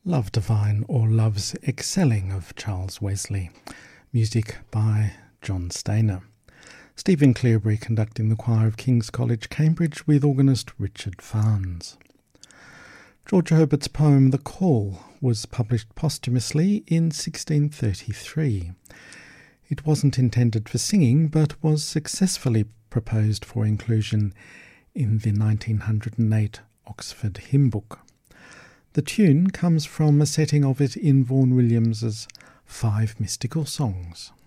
Love Divine or Love's Excelling of Charles Wesley. Music by John Stainer. Stephen Cleobury conducting the choir of King's College, Cambridge, with organist Richard Farnes. George Herbert's poem The Call was published posthumously in 1633. It wasn't intended for singing, but was successfully proposed for inclusion in the 1908 Oxford Hymn Book. The tune comes from a setting of it in Vaughan Williams's Five Mystical Songs.